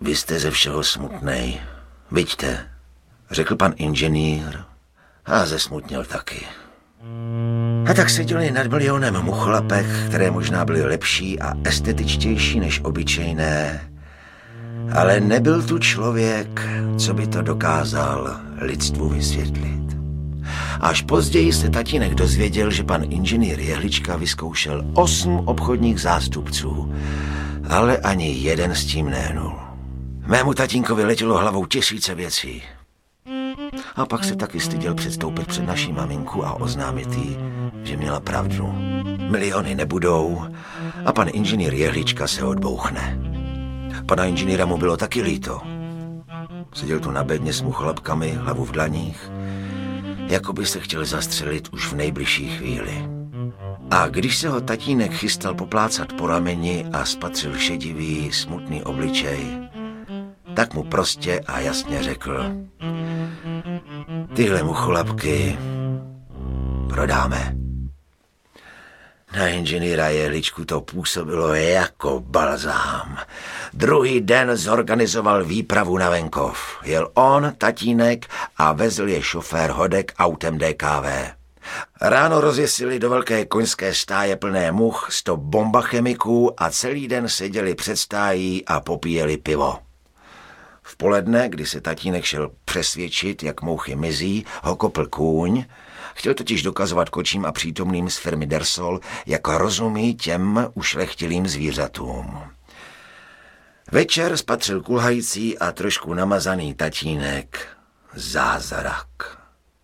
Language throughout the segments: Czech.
Vy jste ze všeho smutnej. Viďte, řekl pan inženýr a zesmutnil taky. A tak seděli nad milionem muchlapek, které možná byly lepší a estetičtější než obyčejné, ale nebyl tu člověk, co by to dokázal lidstvu vysvětlit. Až později se tatínek dozvěděl, že pan inženýr Jehlička vyzkoušel 8 obchodních zástupců, ale ani jeden s tím nehnul. Mému tatínkovi letělo hlavou tisíce věcí. A pak se taky styděl předstoupit před naší maminku a oznámit jí, že měla pravdu. Miliony nebudou a pan inženýr Jehlička se odbouchne. Pana inženýra mu bylo taky líto. Seděl tu na bedně s muchlapkami, hlavu v dlaních, jako by se chtěl zastřelit už v nejbližší chvíli. A když se ho tatínek chystal poplácat po rameni a spatřil šedivý, smutný obličej, tak mu prostě a jasně řekl: tyhle muchlapky prodáme. Na inženýra Jehličku to působilo jako balzám. Druhý den zorganizoval výpravu na venkov. Jel on, tatínek a vezl je šofér Hodek autem DKV. Ráno rozjesili do velké koňské stáje plné much 100 bombachemiků a celý den seděli před stájí a popíjeli pivo. V poledne, kdy se tatínek šel přesvědčit, jak mouchy mizí, ho kopl kůň. Chtěl totiž dokazovat kočím a přítomným z firmy Dersol, jak rozumí těm ušlechtilým zvířatům. Večer spatřil kulhající a trošku namazaný tatínek zázrak.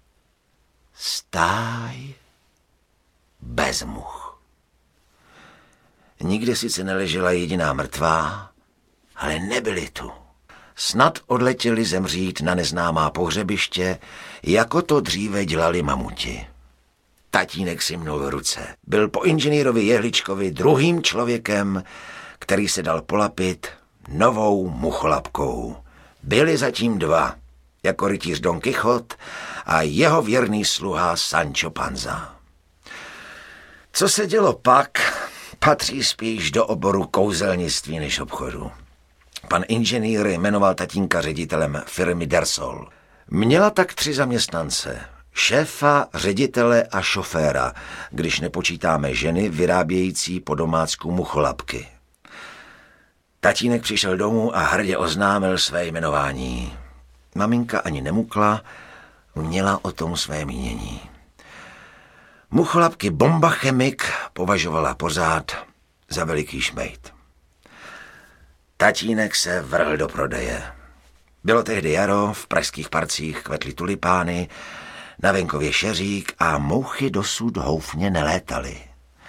Stáj bez much. Nikde sice neležela jediná mrtvá, ale nebyly tu. Snad odletěli zemřít na neznámá pohřebiště, jako to dříve dělali mamuti. Tatínek si mnul ruce. Byl po inženýrovi Jehličkovi druhým člověkem, který se dal polapit novou muchlapkou. Byli zatím 2, jako rytíř Don Kichot a jeho věrný sluha Sancho Panza. Co se dělo pak, patří spíš do oboru kouzelnictví než obchodu. Pan inženýr jmenoval tatínka ředitelem firmy Dersol. Měla tak 3 zaměstnance, šéfa, ředitele a šoféra, když nepočítáme ženy vyrábějící po domácku muchlapky. Tatínek přišel domů a hrdě oznámil své jmenování. Maminka ani nemukla, měla o tom své mínění. Muchlapky Bombachemik považovala pořád za veliký šmejd. Tatínek se vrhl do prodeje. Bylo tehdy jaro, v pražských parcích kvetly tulipány, na venkově šeřík a mouchy dosud houfně nelétaly.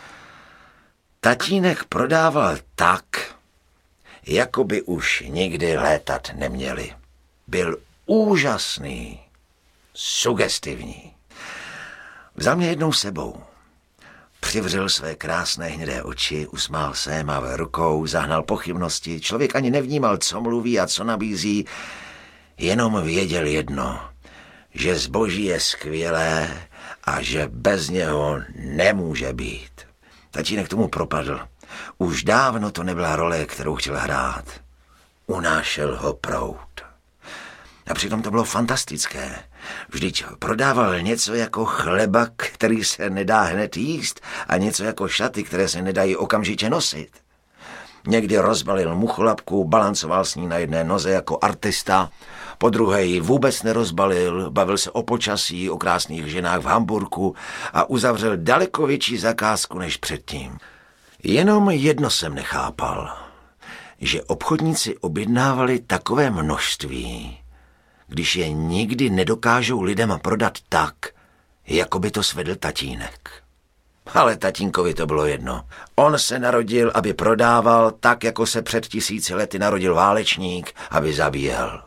Tatínek prodával tak, jako by už nikdy létat neměli. Byl úžasný, sugestivní. Vzal mě jednou sebou. Přivřel své krásné hnědé oči, usmál se, mával rukou, zahnal pochybnosti. Člověk ani nevnímal, co mluví a co nabízí, jenom věděl jedno, že zboží je skvělé a že bez něho nemůže být. Tatínek tomu propadl. Už dávno to nebyla role, kterou chtěl hrát. Unášel ho proud. A přitom to bylo fantastické. Vždyť prodával něco jako chleba, který se nedá hned jíst, a něco jako šaty, které se nedají okamžitě nosit. Někdy rozbalil muchlapku, balancoval s ní na jedné noze jako artista, po druhé ji vůbec nerozbalil, bavil se o počasí, o krásných ženách v Hamburku a uzavřel daleko větší zakázku než předtím. Jenom jedno jsem nechápal, že obchodníci objednávali takové množství, když je nikdy nedokážou lidem prodat tak, jako by to svedl tatínek. Ale tatínkovi to bylo jedno. On se narodil, aby prodával, tak, jako se před 1000 lety narodil válečník, aby zabíjel.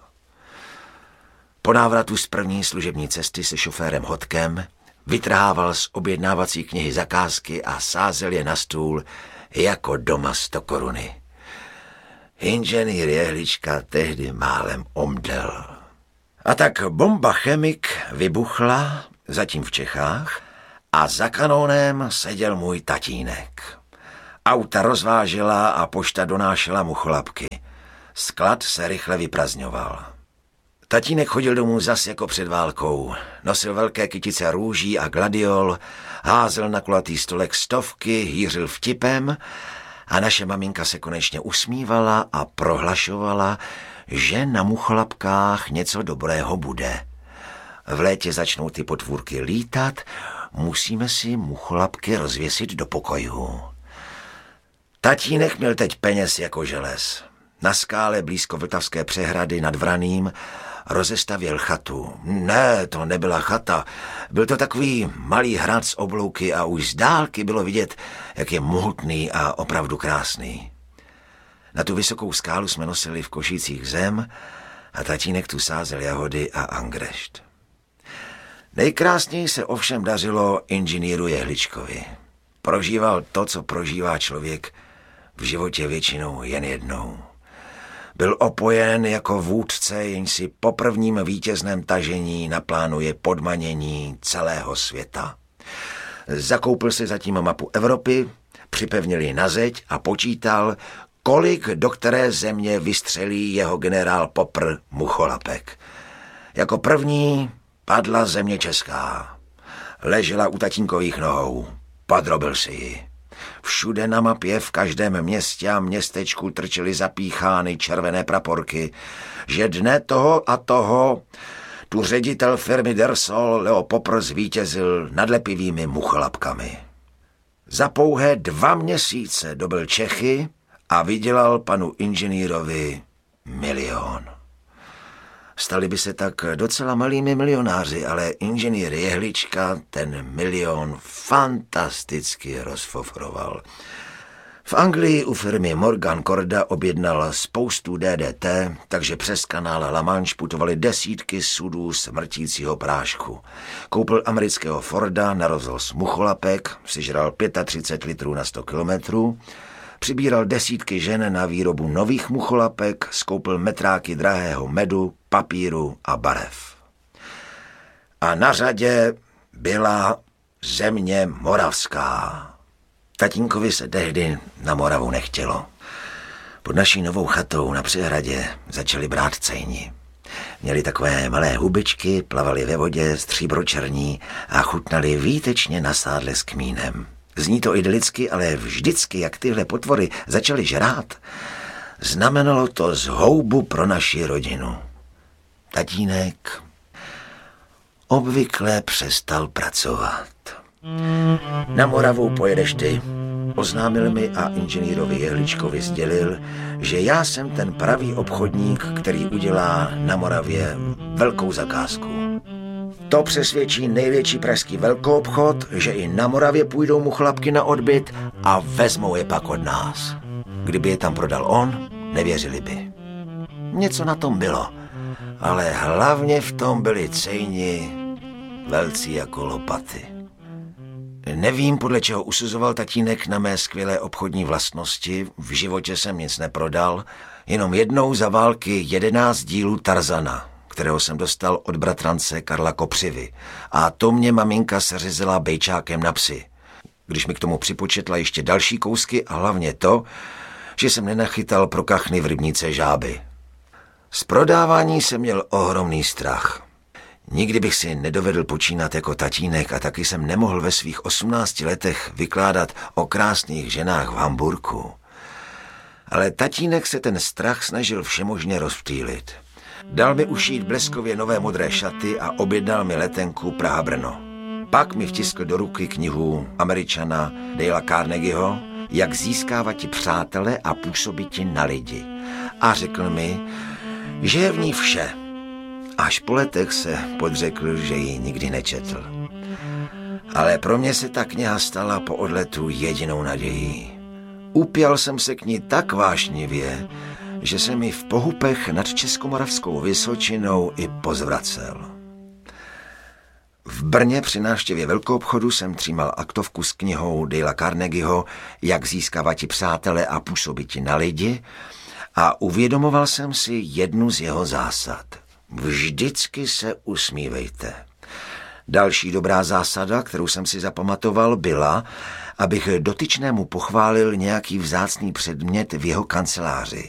Po návratu z první služební cesty se šoférem Hodkem vytrhával z objednávací knihy zakázky a sázel je na stůl jako doma 100 koruny. Inženýr Jehlička tehdy málem omdlel. A tak Bombachemik vybuchla, zatím v Čechách, a za kanónem seděl můj tatínek. Auta rozvážela a pošta donášela muchlapky. Sklad se rychle vyprazňoval. Tatínek chodil domů zas jako před válkou. Nosil velké kytice růží a gladiol, házel na kulatý stolek stovky, hýřil vtipem a naše maminka se konečně usmívala a prohlašovala, že na mucholapkách něco dobrého bude. V létě začnou ty potvůrky lítat, musíme si mucholapky rozvěsit do pokojů. Tatínek měl teď peněz jako želez. Na skále blízko Vltavské přehrady nad Vraným rozestavěl chatu. Ne, to nebyla chata. Byl to takový malý hrad z oblouky a už z dálky bylo vidět, jak je mohutný a opravdu krásný. Na tu vysokou skálu jsme nosili v košících zem a tatínek tu sázel jahody a angrešt. Nejkrásněji se ovšem dařilo inženýru Jehličkovi. Prožíval to, co prožívá člověk v životě většinou jen jednou. Byl opojen jako vůdce, jenž si po prvním vítězném tažení naplánuje podmanění celého světa. Zakoupil si zatím mapu Evropy, připevnil ji na zeď a počítal, kolik do které země vystřelí jeho generál Popr mucholapek. Jako první padla země česká. Ležela u tatínkových nohou. Podrobil si ji. Všude na mapě, v každém městě a městečku trčely zapíchány červené praporky, že dne toho a toho tu ředitel firmy Dersol Leo Popr zvítězil nad lepivými mucholapkami. Za pouhé 2 měsíce dobyl Čechy a vydělal panu inženýrovi 1 000 000. Stali by se tak docela malými milionáři, ale inženýr Jehlička ten 1 000 000 fantasticky rozfofroval. V Anglii u firmy Morgan Corda objednal spoustu DDT, takže přes kanál La Manche putovaly desítky sudů smrtícího prášku. Koupil amerického Forda na rozvoz mucholapek, sežral 35 litrů na 100 kilometrů, přibíral desítky žen na výrobu nových mucholapek, skoupil metráky drahého medu, papíru a barev. A na řadě byla země moravská. Tatínkovi se tehdy na Moravu nechtělo. Pod naší novou chatou na přehradě začali brát cejni. Měli takové malé hubičky, plavali ve vodě stříbročerní a chutnali výtečně na sádle s kmínem. Zní to idylicky, ale vždycky, jak tyhle potvory začaly žrát, znamenalo to zhoubu pro naši rodinu. Tatínek obvykle přestal pracovat. Na Moravu pojedeš ty, oznámil mi a inženýrovi Jehličkovi sdělil, že já jsem ten pravý obchodník, který udělá na Moravě velkou zakázku. To přesvědčí největší pražský velkoobchod, že i na Moravě půjdou mucholapky na odbyt a vezmou je pak od nás. Kdyby je tam prodal on, nevěřili by. Něco na tom bylo, ale hlavně v tom byli cejni velcí jako lopaty. Nevím, podle čeho usuzoval tatínek na mé skvělé obchodní vlastnosti, v životě jsem nic neprodal, jenom jednou za války 11 dílů Tarzana, kterého jsem dostal od bratrance Karla Kopřivy, a to mě maminka seřezila bejčákem na psy. Když mi k tomu připočetla ještě další kousky a hlavně to, že jsem nenachytal pro kachny v rybníce žáby. Z prodávání jsem měl ohromný strach. Nikdy bych si nedovedl počínat jako tatínek a taky jsem nemohl ve svých 18 letech vykládat o krásných ženách v Hamburku. Ale tatínek se ten strach snažil všemožně rozptýlit. Dal mi ušít bleskově nové modré šaty a objednal mi letenku Praha-Brno. Pak mi vtiskl do ruky knihu Američana Dalea Carnegieho Jak získávat přátele a působit na lidi. A řekl mi, že je v ní vše. Až po letech se podřekl, že ji nikdy nečetl. Ale pro mě se ta kniha stala po odletu jedinou nadějí. Upěl jsem se k ní tak vášnivě, že se mi v pohupech nad Českomoravskou Vysočinou i pozvracel. V Brně při návštěvě velkoobchodu jsem třímal aktovku s knihou Dalea Carnegieho Jak získávat přátele a působit na lidi a uvědomoval jsem si jednu z jeho zásad. Vždycky se usmívejte. Další dobrá zásada, kterou jsem si zapamatoval, byla, abych dotyčnému pochválil nějaký vzácný předmět v jeho kanceláři.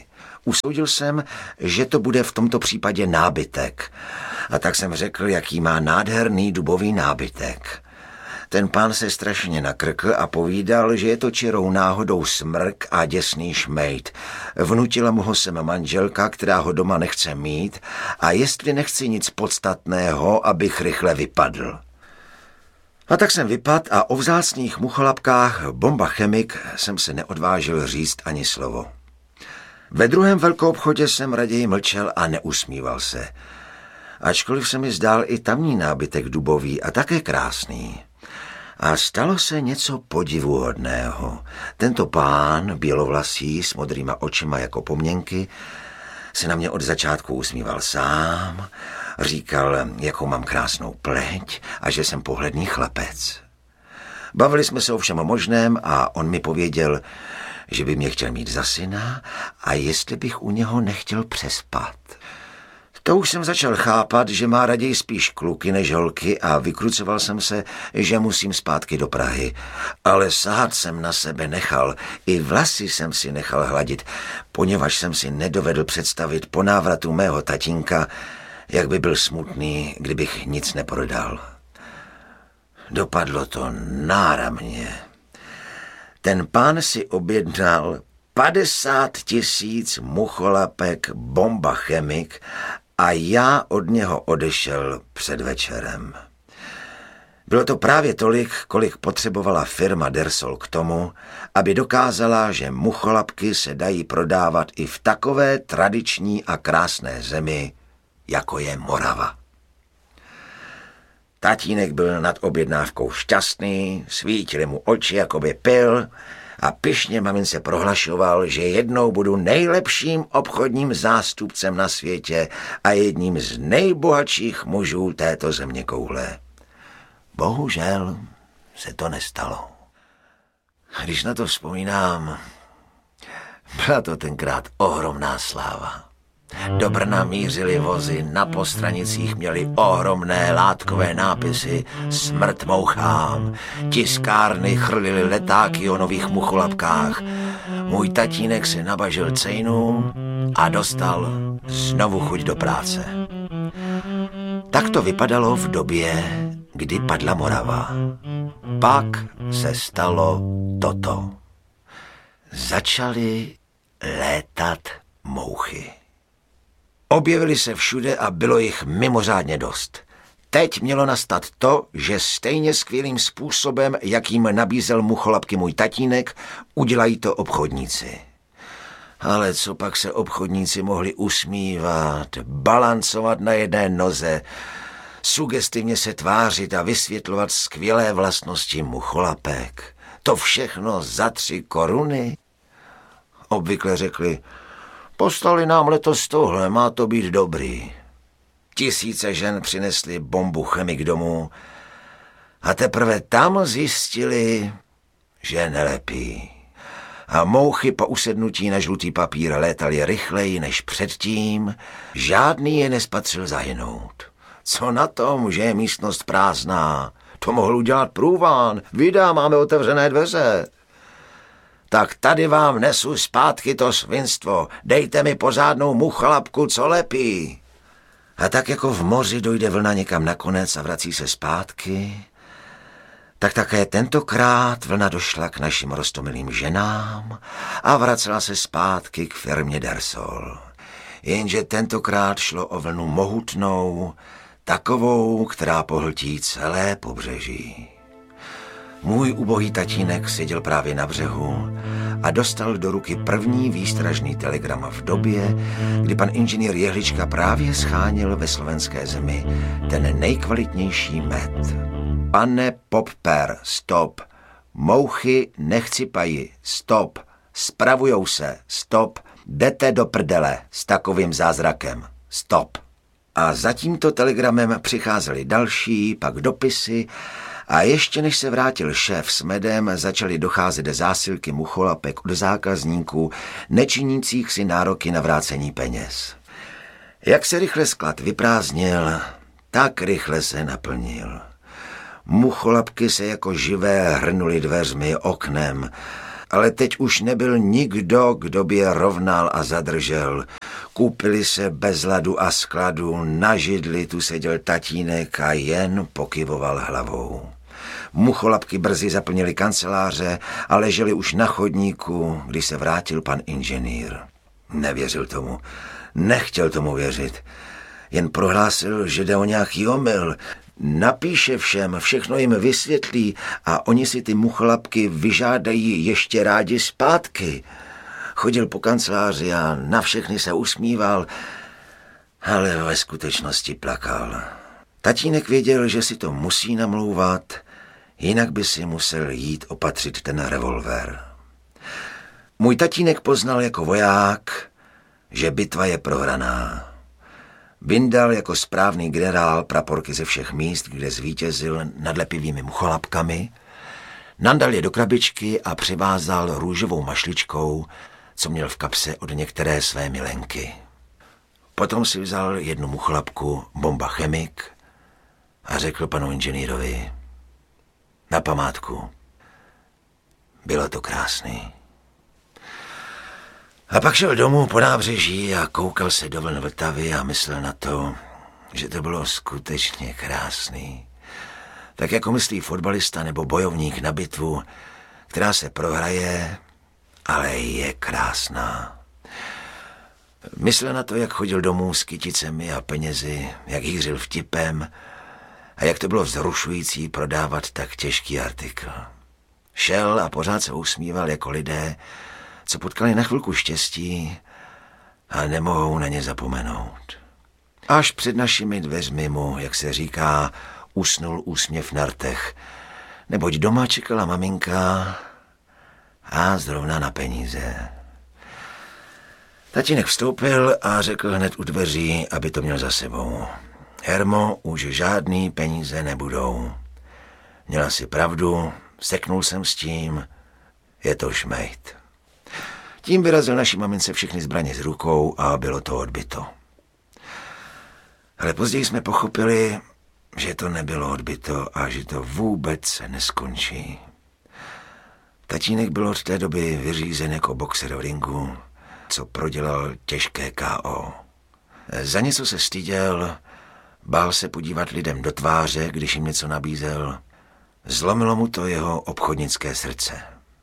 Usoudil jsem, že to bude v tomto případě nábytek. A tak jsem řekl, jaký má nádherný dubový nábytek. Ten pán se strašně nakrkl a povídal, že je to čirou náhodou smrk a děsný šmejd. Vnutila mu ho sem manželka, která ho doma nechce mít, a jestli nechci nic podstatného, abych rychle vypadl. A tak jsem vypadl a o vzácných mucholapkách Bomba Chemik jsem se neodvážil říct ani slovo. Ve druhém velkoobchodě jsem raději mlčel a neusmíval se. Ačkoliv se mi zdál i tamní nábytek dubový a také krásný. A stalo se něco podivuhodného. Tento pán, bělovlasý, s modrýma očima jako poměnky, se na mě od začátku usmíval sám, říkal, jakou mám krásnou pleť a že jsem pohledný chlapec. Bavili jsme se o všem možném a on mi pověděl, že by mě chtěl mít za syna a jestli bych u něho nechtěl přespat. To už jsem začal chápat, že má raději spíš kluky než holky a vykrucoval jsem se, že musím zpátky do Prahy. Ale sahat jsem na sebe nechal, i vlasy jsem si nechal hladit, poněvadž jsem si nedovedl představit po návratu mého tatínka, jak by byl smutný, kdybych nic neprodal. Dopadlo to náramně. Ten pán si objednal 50 000 mucholapek Bomba Chemik a já od něho odešel před večerem. Bylo to právě tolik, kolik potřebovala firma Dersol k tomu, aby dokázala, že mucholapky se dají prodávat i v takové tradiční a krásné zemi, jako je Morava. Tatínek byl nad objednávkou šťastný, svítily mu oči, jako by pil, a pyšně mamince prohlašoval, že jednou budu nejlepším obchodním zástupcem na světě a jedním z nejbohatších mužů této zeměkoule. Bohužel se to nestalo. Když na to vzpomínám, byla to tenkrát ohromná sláva. Do Brna mířily vozy, na postranicích měly ohromné látkové nápisy Smrt mouchám, tiskárny chrlily letáky o nových mucholapkách. Můj tatínek se nabažil cejnu a dostal znovu chuť do práce. Tak to vypadalo v době, kdy padla Morava. Pak se stalo toto. Začaly létat mouchy. Objevili se všude a bylo jich mimořádně dost. Teď mělo nastat to, že stejně skvělým způsobem, jakým nabízel mucholapky můj tatínek, udělají to obchodníci. Ale co pak se obchodníci mohli usmívat, balancovat na jedné noze, sugestivně se tvářit a vysvětlovat skvělé vlastnosti mucholapek. To všechno za 3 koruny? Obvykle řekli, poslali nám letos tohle, má to být dobrý. Tisíce žen přinesly Bombu Chemik domů a teprve tam zjistili, že nelepí. A mouchy po usednutí na žlutý papír létaly rychleji než předtím, žádný je nespatřil zahynout. Co na tom, že je místnost prázdná? To mohl udělat průván, vydá, máme otevřené dveře. Tak tady vám nesu zpátky to svinstvo, dejte mi pořádnou mucholapku, co lepí. A tak jako v moři dojde vlna někam nakonec a vrací se zpátky, tak také tentokrát vlna došla k našim roztomilým ženám a vracela se zpátky k firmě Dersol. Jenže tentokrát šlo o vlnu mohutnou, takovou, která pohltí celé pobřeží. Můj ubohý tatínek seděl právě na břehu a dostal do ruky první výstražný telegram v době, kdy pan inženýr Jehlička právě scháněl ve slovenské zemi ten nejkvalitnější med. Pane Popper, stop. Mouchy nechcipají, stop. Spravujou se, stop. Jdete do prdele s takovým zázrakem, stop. A za tímto telegramem přicházely další, pak dopisy, a ještě než se vrátil šéf s medem, začaly docházet zásilky mucholapek od zákazníků, nečinících si nároky na vrácení peněz. Jak se rychle sklad vyprázdnil, tak rychle se naplnil. Mucholapky se jako živé hrnuly dveřmi, oknem Ale teď už nebyl nikdo, kdo by je rovnal a zadržel. Kupili se bez ladu a skladu, na židli tu seděl tatínek a jen pokyvoval hlavou. Mucholapky brzy zaplnili kanceláře a leželi už na chodníku, když se vrátil pan inženýr. Nevěřil tomu, nechtěl tomu věřit. Jen prohlásil, že jde o nějaký omyl. Napíše všem, všechno jim vysvětlí a oni si ty mucholapky vyžádají ještě rádi zpátky. Chodil po kanceláři a na všechny se usmíval, ale ve skutečnosti plakal. Tatínek věděl, že si to musí namlouvat, jinak by si musel jít opatřit ten revolver. Můj tatínek poznal jako voják, že bitva je prohraná. Vyndal jako správný generál praporky ze všech míst, kde zvítězil nad lepivými mucholapkami, nandal je do krabičky a přivázal růžovou mašličkou, co měl v kapse od některé své milenky. Potom si vzal jednu mucholapku Bomba Chemik a řekl panu inženýrovi: na památku. Bylo to krásný. A pak šel domů po nábřeží a koukal se do vln Vltavy a myslel na to, že to bylo skutečně krásný. Tak jako myslí fotbalista nebo bojovník na bitvu, která se prohraje, ale je krásná. Myslel na to, jak chodil domů s kyticemi a penězi, jak hýřil vtipem a jak to bylo vzrušující prodávat tak těžký artikl. Šel a pořád se usmíval jako lidé, co potkali na chvilku štěstí a nemohou na ně zapomenout. Až před našimi dveřmi mu, jak se říká, usnul úsměv na rtech, neboť doma čekala maminka a zrovna na peníze. Tatínek vstoupil a řekl hned u dveří, aby to měl za sebou. Hermo, už žádný peníze nebudou. Měla si pravdu, seknul jsem s tím, je to šmejt. Tím vyrazil naší mamince všechny zbraně z rukou a bylo to odbyto. Ale později jsme pochopili, že to nebylo odbyto a že to vůbec neskončí. Tatínek byl od té doby vyřízen jako boxer v ringu, co prodělal těžké KO. Za něco se styděl, bál se podívat lidem do tváře, když jim něco nabízel. Zlomilo mu to jeho obchodnické srdce.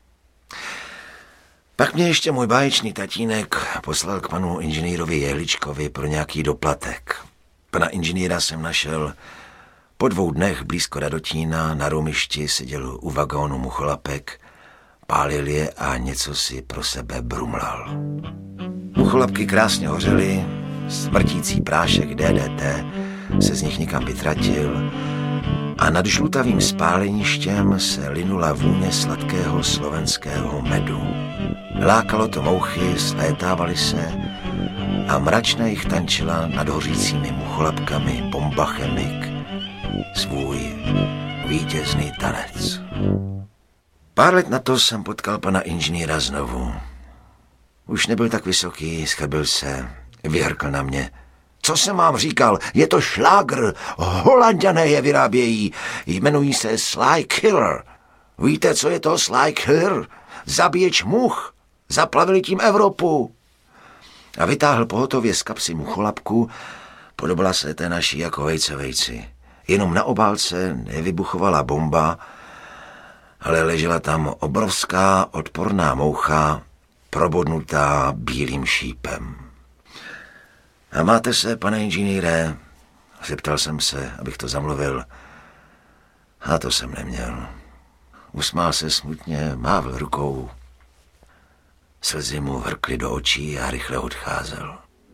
Pak mě ještě můj báječný tatínek poslal k panu inženýrovi Jehličkovi pro nějaký doplatek. Pana inženýra jsem našel po 2 dnech blízko Radotína, na Rumišti seděl u vagónu mucholapek, pálil je a něco si pro sebe brumlal. Mucholapky krásně hořely, smrtící prášek DDT se z nich někam vytratil a nad žlutavým spáleništěm se linula vůně sladkého slovenského medu. Lákalo to mouchy, slétávaly se a mračna jich tančila nad hořícími mucholapkami Bomba Chemik svůj vítězný tanec. Pár let na to jsem potkal pana inženýra znovu. Už nebyl tak vysoký, schrbil se, vyhrkl na mě. Co jsem vám říkal, je to šlágr, Holanďané je vyrábějí, jmenují se Sly Killer. Víte, co je to Sly Killer? Zabíječ much, zaplavili tím Evropu. A vytáhl pohotově z kapsy mucholapku, podobala se té naší jako vejci. Jenom na obálce nevybuchovala bomba, ale ležela tam obrovská odporná moucha, probodnutá bílým šípem. A máte se, pane inženýre? Zeptal jsem se, abych to zamluvil. A to jsem neměl. Usmál se smutně, mávl rukou. Slzy mu vrkly do očí a rychle odcházel.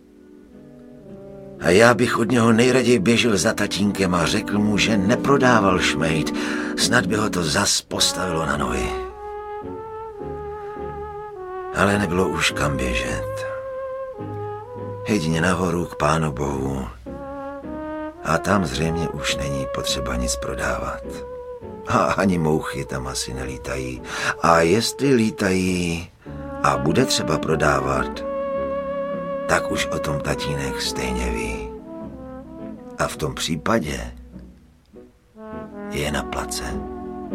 A já bych od něho nejraději běžel za tatínkem a řekl mu, že neprodával šmejt, snad by ho to zas postavilo na nohy. Ale nebylo už kam běžet. Jedině nahoru k Pánu Bohu a tam zřejmě už není potřeba nic prodávat. A ani mouchy tam asi nelítají. A jestli lítají a bude třeba prodávat, tak už o tom tatínek stejně ví. A v tom případě je na place.